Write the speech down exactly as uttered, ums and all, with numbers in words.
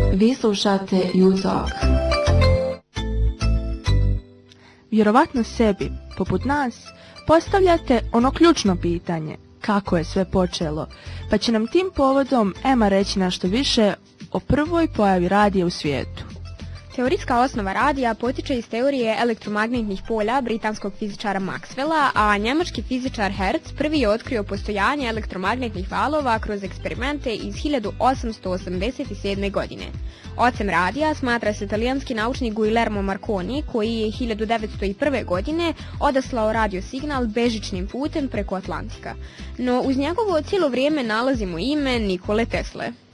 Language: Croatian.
Vi slušate U-Talk. Vjerovatno sebi, poput nas, postavljate ono ključno pitanje, kako je sve počelo, pa će nam tim povodom Ema reći nešto više o prvoj pojavi radija u svijetu. Teorijska osnova radija potiče iz teorije elektromagnetnih polja britanskog fizičara Maxwella, a njemački fizičar Hertz prvi je otkrio postojanje elektromagnetnih valova kroz eksperimente iz hiljadu osamsto osamdeset sedme. godine. Ocem radija smatra se talijanski naučnik Guillermo Marconi, koji je hiljadu devetsto prve. godine odaslao radio signal bežičnim putem preko Atlantika. No uz njegovo cijelo vrijeme nalazimo ime Nikole Tesle.